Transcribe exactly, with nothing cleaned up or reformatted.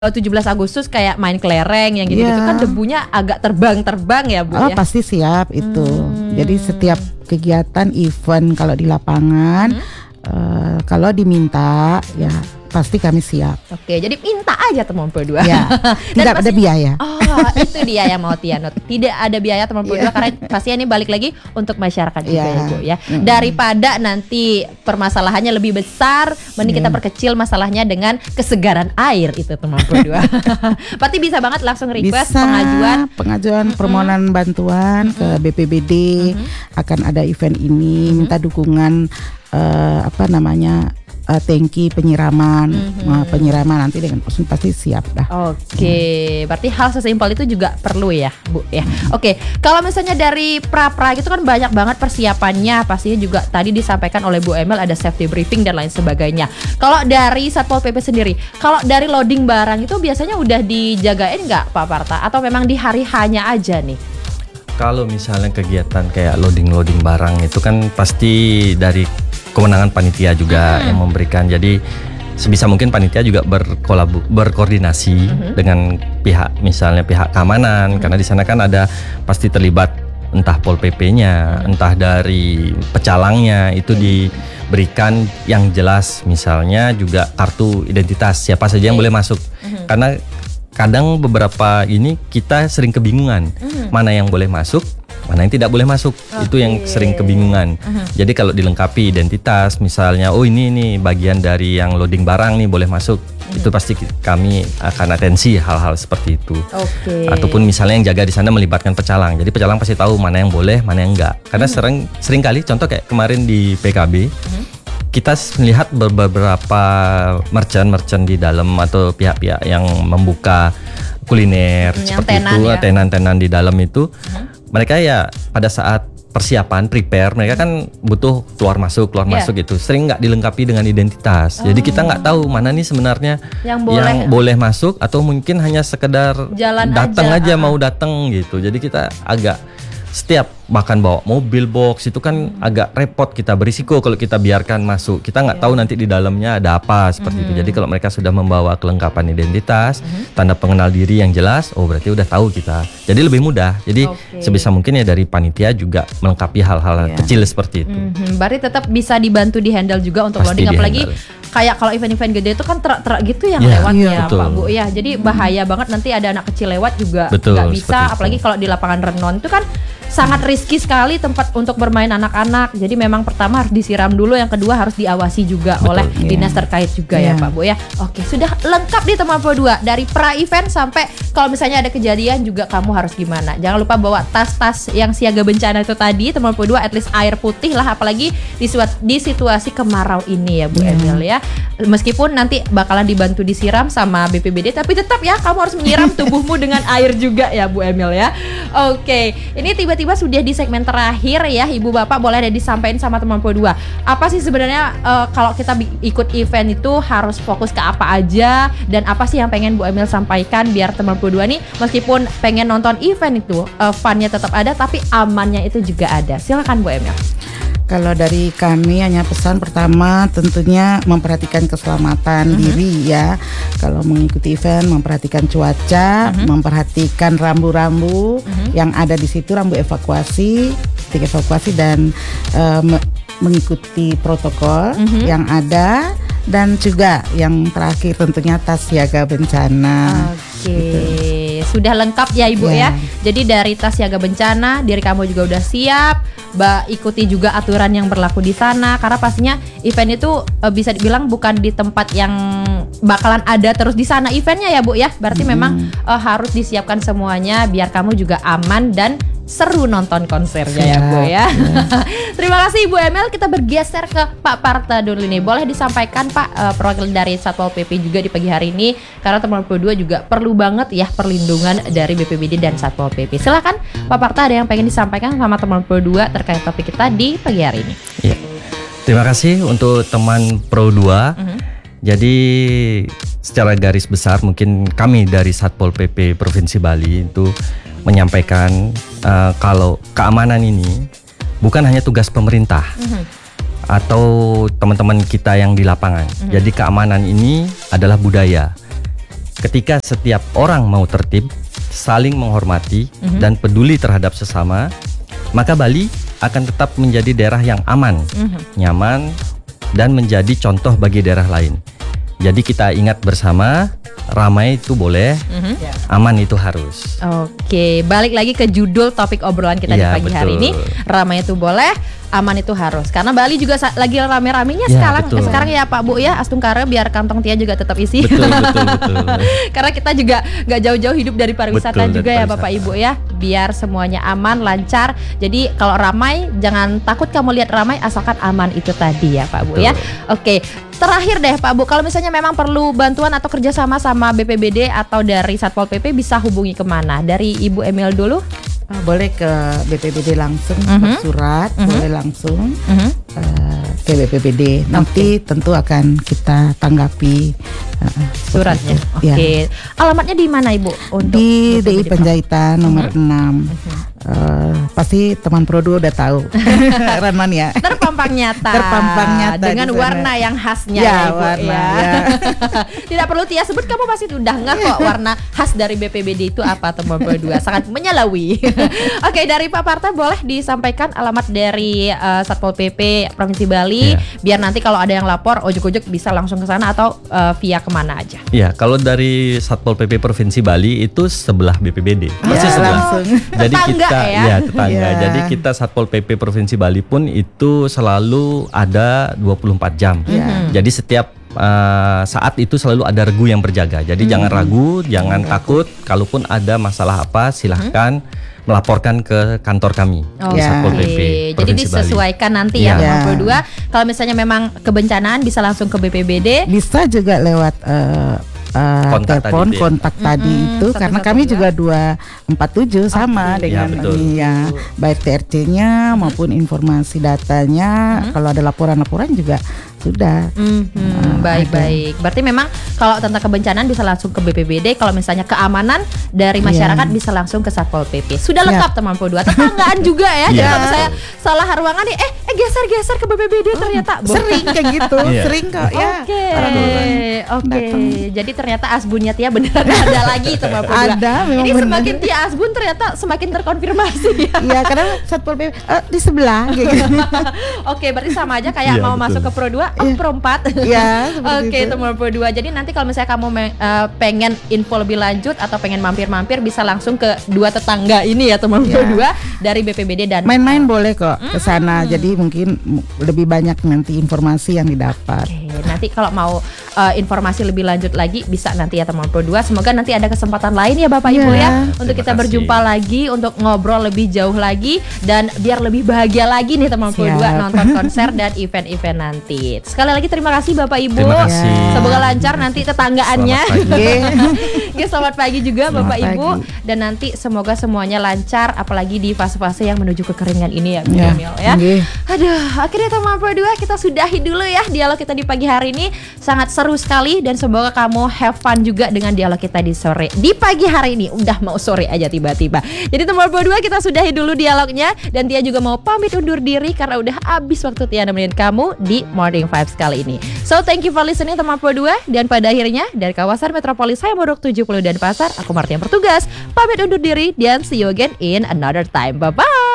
tujuh belas Agustus kayak main kelereng yang gitu-gitu Ya. kan debunya agak terbang-terbang ya Bu Oh, ya. pasti siap itu. Hmm. Jadi setiap kegiatan event kalau di lapangan, eh, kalau diminta ya pasti kami siap. Oke, jadi minta aja teman berdua. Ya, Dan tidak ada pasti- biaya. Oh, itu dia yang mau Tianut. Tidak ada biaya teman berdua Iya. karena pasti ini balik lagi untuk masyarakat juga Iya. ya Bu ya. Mm-mm. Daripada nanti permasalahannya lebih besar, mending kita Iya. perkecil masalahnya dengan kesegaran air itu teman berdua. Berarti bisa banget langsung request Bisa pengajuan. pengajuan permohonan bantuan ke B P B D, akan ada event ini, minta dukungan eh, apa namanya eh, tangki penyiraman, Nah, penyiraman nanti dengan pasti pasti siap dah. Oke, berarti hal sesimpel itu juga perlu ya, Bu ya. Oke, kalau misalnya dari pra-pra itu kan banyak banget persiapannya, pastinya juga tadi disampaikan oleh Bu Emil ada safety briefing dan lain sebagainya. Kalau dari Satpol P P sendiri, kalau dari loading barang itu biasanya udah dijagain nggak Pak Parta? Atau memang di hari hanya aja nih? Kalau misalnya kegiatan kayak loading-loading barang itu kan pasti dari kewenangan panitia juga Hmm. yang memberikan. Jadi sebisa mungkin panitia juga berkolabu, berkoordinasi Hmm. dengan pihak misalnya pihak keamanan karena di sana kan ada pasti terlibat entah Pol P P-nya, entah dari pecalangnya itu diberikan yang jelas misalnya juga kartu identitas siapa saja yang boleh masuk. Karena kadang beberapa ini kita sering kebingungan mana yang boleh masuk, mana yang tidak boleh masuk. Itu yang Oke. sering kebingungan. Jadi kalau dilengkapi identitas misalnya, oh ini nih bagian dari yang loading barang nih boleh masuk, itu pasti ki- kami akan atensi hal-hal seperti itu. Oke. Ataupun misalnya yang jaga di sana melibatkan pecalang, jadi pecalang pasti tahu mana yang boleh, mana yang enggak. Karena sering sering kali contoh kayak kemarin di P K B. Kita melihat ber- beberapa merchant-merchant di dalam atau pihak-pihak yang membuka kuliner Yang seperti tenan itu, ya. tenan-tenan di dalam itu, mereka ya pada saat persiapan prepare mereka kan butuh keluar masuk keluar Iya. masuk gitu, sering nggak dilengkapi dengan identitas. Jadi kita nggak tahu mana nih sebenarnya Yang boleh. boleh masuk atau mungkin hanya sekedar Jalan datang aja, aja, ah. mau datang gitu. Jadi kita agak setiap bahkan bawa mobil box itu kan agak repot, kita berisiko kalau kita biarkan masuk, kita nggak tahu nanti di dalamnya ada apa seperti itu. Jadi kalau mereka sudah membawa kelengkapan identitas, tanda pengenal diri yang jelas, oh berarti udah tahu kita, jadi lebih mudah. Jadi Oke. sebisa mungkin ya dari panitia juga melengkapi hal-hal Iya. kecil seperti itu. Mhm, berarti tetap bisa dibantu di handle juga untuk Pasti loading, apalagi di-handle. kayak kalau event-event gede itu kan truk-truk gitu yang Iya, lewat iya, ya betul. Pak Bu ya. Jadi bahaya banget nanti ada anak kecil lewat juga Betul, nggak bisa, seperti itu. apalagi kalau di lapangan renon itu kan sangat risky sekali tempat untuk bermain anak-anak. Jadi memang pertama harus disiram dulu, yang kedua harus diawasi juga Betul. oleh Iya. dinas terkait juga ya Iya. Pak Bu ya. Oke, sudah lengkap nih teman Po dua dari pra event sampai kalau misalnya ada kejadian juga kamu harus gimana. Jangan lupa bawa tas-tas yang siaga bencana itu tadi teman Po dua, at least air putih lah, apalagi di, suat- di situasi kemarau ini ya Bu Iya. Emil ya. Meskipun nanti bakalan dibantu disiram sama B P B D, tapi tetap ya kamu harus menyiram tubuhmu dengan air juga ya Bu Emil ya. Oke, ini tiba-tiba sudah di segmen terakhir ya, Ibu Bapak boleh ada disampaikan sama teman Po dua. Apa sih sebenarnya eh, kalau kita bi- ikut event itu harus fokus ke apa aja, dan apa sih yang pengen Bu Emil sampaikan biar teman Po dua nih meskipun pengen nonton event itu eh, funnya tetap ada tapi amannya itu juga ada. Silakan Bu Emil. Kalau dari kami hanya pesan pertama tentunya memperhatikan keselamatan diri ya. Kalau mengikuti event memperhatikan cuaca, memperhatikan rambu-rambu yang ada di situ, rambu evakuasi, titik evakuasi dan eh, me- mengikuti protokol yang ada, dan juga yang terakhir tentunya tas siaga bencana. Oke, sudah lengkap ya Ibu Ya. ya. Jadi dari tas siaga bencana, diri kamu juga udah siap. Ba, ikuti juga aturan yang berlaku di sana karena pastinya event itu eh, bisa dibilang bukan di tempat yang bakalan ada terus di sana eventnya ya Bu ya. Berarti memang eh, harus disiapkan semuanya biar kamu juga aman dan seru nonton konsernya ya Bu ya. Terima kasih Ibu Emil. Kita bergeser ke Pak Parta dulu nih. Boleh disampaikan Pak eh, perwakilan dari Satpol P P juga di pagi hari ini, karena teman Po dua juga perlu banget ya perlindungan dari B P B D dan Satpol P P. Silakan Pak Parta, ada yang pengen disampaikan sama teman Po dua terkait topik kita di pagi hari ini. Iya. Terima kasih untuk teman Pro dua. Jadi secara garis besar mungkin kami dari Satpol P P Provinsi Bali itu menyampaikan uh, kalau keamanan ini bukan hanya tugas pemerintah atau teman-teman kita yang di lapangan. Jadi keamanan ini adalah budaya. ketika setiap orang mau tertib, saling menghormati Mhm. dan peduli terhadap sesama, maka Bali akan tetap menjadi daerah yang aman, Mhm. nyaman, dan menjadi contoh bagi daerah lain. Jadi kita ingat bersama, ramai itu boleh, Mhm. aman itu harus. Oke, balik lagi ke judul topik obrolan kita di Iya, pagi hari betul. ini. Ramai itu boleh, aman itu harus. Karena Bali juga sa- lagi rame-ramenya Ya, sekarang. betul. Sekarang ya Pak Bu ya, Astungkara biar kantong Tia juga tetap isi. Betul, betul, betul. Karena kita juga nggak jauh-jauh hidup dari pariwisata Betul, juga dari ya pariwisata. Bapak Ibu ya. Biar semuanya aman, lancar. Jadi kalau ramai, jangan takut kamu lihat ramai, asalkan aman itu tadi ya Pak Bu ya. Oke, terakhir deh Pak Bu, kalau misalnya memang perlu bantuan atau kerjasama sama B P B D atau dari Satpol P P bisa hubungi kemana? Dari Ibu Emil dulu? Ah, boleh ke B P B D langsung, Mhm. surat, Mhm. boleh langsung Mhm. eh, ke B P B D. Nanti tentu akan kita tanggapi eh, seperti Suratnya. itu. Oke. Ya. Alamatnya di mana Ibu? Untuk Di B P B D I D? Penjahitan nomor enam. Eh, pasti teman Prodo udah tahu. Ranman ya. Terpampang nyata. Terpampang nyata dengan di sana. warna yang khasnya Ya, ya, Ibu warna, ya. ya. Tidak perlu Tia sebut, kamu pasti udah nggak kok warna khas dari B P B D itu apa teman dua sangat menyalawi. Oke, dari Pak Parta boleh disampaikan alamat dari eh, Satpol P P Provinsi Bali Iya. biar nanti kalau ada yang lapor ujuk-ujuk bisa langsung ke sana atau eh, via kemana aja. Ya, kalau dari Satpol P P Provinsi Bali itu sebelah B P B D. Masih Ya, sebelah. langsung. Jadi Tetangga kita ya? ya tetangga. Ya. Jadi kita Satpol P P Provinsi Bali pun itu selalu ada dua puluh empat jam. Ya. Jadi setiap uh, saat itu selalu ada regu yang berjaga. Jadi jangan ragu, jangan takut. Kalaupun ada masalah apa, silahkan melaporkan ke kantor kami di Ya. Satpol P P Oke, jadi Provinsi Bali. disesuaikan nanti Iya. ya Ya. teman dua. Kalau misalnya memang kebencanaan bisa langsung ke B P B D. Bisa juga lewat eh, eh, Kontak telepon tadi itu ya. kontak tadi Mm-mm, itu satu karena satu kami dua. juga dua empat tujuh sama Oke. dengan Ya, betul. ini ya, baik T R C-nya maupun informasi datanya. Kalau ada laporan-laporan juga sudah. Mhm, Nah, baik-baik. Berarti memang kalau tentang kebencanaan bisa langsung ke B P B D. Kalau misalnya keamanan dari masyarakat Iya. bisa langsung ke Satpol P P. Sudah Siap. lengkap teman dua. Tetanggaan juga ya. Jadi Iya. kalau saya salah ruangan nih, eh, eh geser-geser ke B P B D ternyata. Bo- Sering kayak gitu, Iya. sering kok ya. Oke, Orang oke. datang. Jadi ternyata asbunnya Tia beneran ada lagi teman dua. Ada, memang Ini benar. semakin Tia asbun ternyata semakin terkonfirmasi ya. Iya, karena Satpol P P eh, di sebelah kayak gitu. Oke, berarti sama aja kayak Iya, mau betul. masuk ke Pro dua, oh Iya. Pro empat. Iya, seperti Oke, itu. teman Pro dua. Jadi nanti kalau misalnya kamu me- eh, pengen info lebih lanjut atau pengen mampir-mampir bisa langsung ke dua tetangga ini ya teman Pro Iya. dua dari B P B D dan Main-main boleh kok ke sana. Jadi mungkin lebih banyak nanti informasi yang didapat. Oke, nanti kalau mau eh, informasi lebih lanjut lagi bisa nanti ya teman Pro dua. Semoga nanti ada kesempatan lain ya Bapak Ibu Iya. ya untuk Terima kita kasih. berjumpa lagi untuk ngobrol lebih jauh lagi dan biar lebih bahagia lagi nih teman Pro Siap. dua nonton konser dan event-event nanti. Sekali lagi terima kasih Bapak Ibu. Terima kasih. Semoga lancar nanti tetanggaannya. Selamat pagi. Oke. Oke, selamat pagi juga Selamat Bapak Ibu pagi. dan nanti semoga semuanya lancar apalagi di fase-fase yang menuju kekeringan ini ya Bu Ya, Emil ya. oke. Aduh, akhirnya teman Pro dua kita sudahi dulu ya dialog kita di pagi hari ini. Sangat seru sekali dan semoga kamu have fun juga dengan dialog kita di sore di pagi hari ini. Udah mau sore aja tiba-tiba. Jadi teman Pro dua kita sudahi dulu dialognya dan Tia juga mau pamit undur diri karena udah habis waktu Tia nemenin kamu di Morning Vibes kali ini. So thank you for listening teman Pro dua dan pada akhirnya dari kawasan Metropolis saya Modok tujuh puluh dan Pasar, aku Martia yang bertugas pamit undur diri dan see you again in another time. Bye bye.